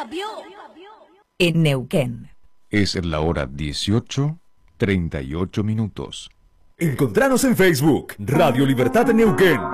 En Neuquén. Es la hora 18:38. Encontranos en Facebook, Radio Libertad Neuquén.